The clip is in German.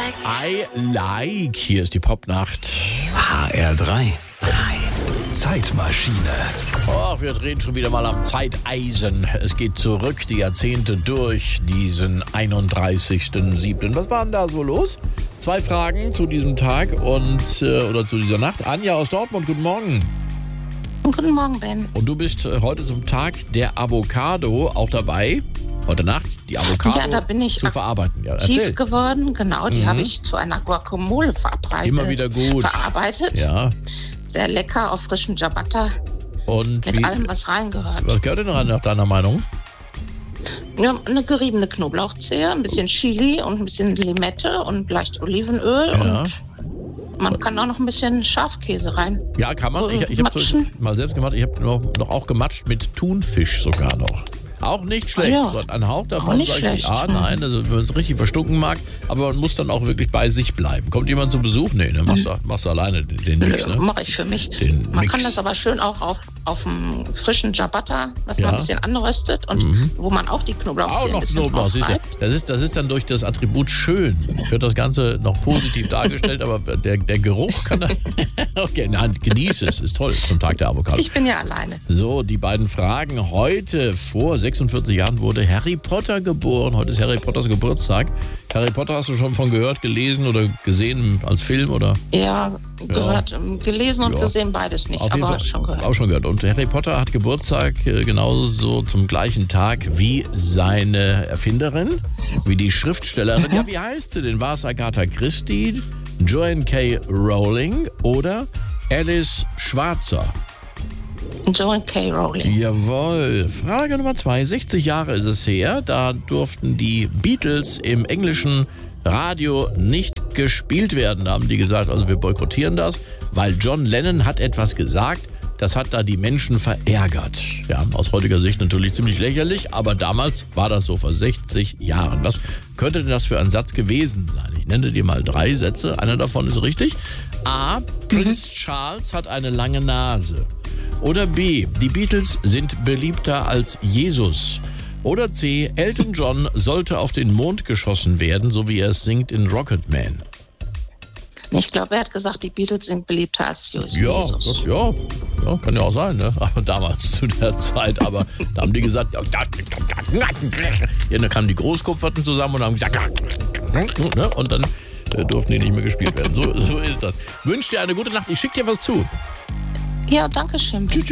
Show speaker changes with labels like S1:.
S1: I like. Hier ist die Popnacht.
S2: HR3. Zeitmaschine.
S1: Oh, wir drehen schon wieder mal am Zeiteisen. Es geht zurück, die Jahrzehnte durch diesen 31.07. Was war denn da so los? 2 Fragen zu diesem Tag oder zu dieser Nacht. Anja aus Dortmund, guten Morgen.
S3: Guten Morgen, Ben.
S1: Und du bist heute zum Tag der Avocado auch dabei. Heute Nacht die Avocado
S3: Ja, da bin ich
S1: zu verarbeiten. Ja,
S3: tief
S1: erzähl.
S3: geworden. Genau, die habe ich zu einer Guacamole
S1: Immer wieder gut.
S3: verarbeitet.
S1: Ja.
S3: Sehr lecker auf frischem Ciabatta
S1: Und
S3: mit allem, was reingehört.
S1: was gehört denn rein nach deiner Meinung?
S3: Ja, eine geriebene Knoblauchzehe, ein bisschen Chili und ein bisschen Limette und leicht Olivenöl.
S1: Ja.
S3: Und man kann auch noch ein bisschen Schafkäse rein.
S1: Ja, kann man. Ich habe
S3: Matschen.
S1: mal selbst gemacht. Ich habe noch auch gematscht mit Thunfisch sogar noch. Auch nicht schlecht.
S3: Ja.
S1: So ein Hauch davon
S3: Auch nicht
S1: sag ich,
S3: schlecht.
S1: nein, also wenn man es richtig verstunken mag, aber man muss dann auch wirklich bei sich bleiben. Kommt jemand zu Besuch? Nee, ne? Machst du alleine den Mix, ne?
S3: Mache ich für mich.
S1: Den
S3: Man
S1: Mix.
S3: kann das aber schön auch auf einem frischen Ciabatta, was
S1: Ja.
S3: man ein bisschen anröstet und wo man auch die
S1: Auch
S3: Knoblauchzehe ein
S1: noch
S3: bisschen
S1: Knoblauch, siehst du.
S3: draufreibt.
S1: Das ist dann durch das Attribut schön. Wird das Ganze noch positiv dargestellt, aber der Geruch kann dann... Okay, nein, genieße es. Ist toll zum Tag der Avocado.
S3: Ich bin ja alleine.
S1: So, die beiden Fragen. Heute, vor 46 Jahren, wurde Harry Potter geboren. Heute ist Harry Potters Geburtstag. Harry Potter hast du schon von gehört, gelesen oder gesehen als Film? Oder?
S3: Ja, gehört, gelesen und
S1: Ja.
S3: gesehen beides nicht,
S1: Auf jeden
S3: aber
S1: Fall
S3: schon gehört.
S1: auch schon gehört. Und Harry Potter hat Geburtstag genauso zum gleichen Tag wie seine Erfinderin, wie die Schriftstellerin. Ja, wie heißt sie denn? War es Agatha Christie, Joanne K. Rowling oder Alice Schwarzer?
S3: Joanne K. Rowling.
S1: Jawohl. Frage Nummer 2. 60 Jahre ist es her. Da durften die Beatles im englischen Radio nicht gespielt werden. Da haben die gesagt, also wir boykottieren das, weil John Lennon hat etwas gesagt, das hat da die Menschen verärgert. Ja, aus heutiger Sicht natürlich ziemlich lächerlich, aber damals war das so vor 60 Jahren. Was könnte denn das für ein Satz gewesen sein? Ich nenne dir mal 3 Sätze. Einer davon ist richtig. A. Prinz Charles hat eine lange Nase. Oder B. Die Beatles sind beliebter als Jesus. Oder C. Elton John sollte auf den Mond geschossen werden, so wie er es singt in Rocketman.
S3: Ich glaube, er hat gesagt, die Beatles sind beliebter als Jesus.
S1: Ja, kann ja auch sein, ne? Aber damals zu der Zeit, aber da haben die gesagt, ja, dann kamen die Großkopferten zusammen und haben gesagt, ne? Und dann durften die nicht mehr gespielt werden. So ist das. Wünsche dir eine gute Nacht. Ich schicke dir was zu.
S3: Ja, danke schön.
S1: Tschüss.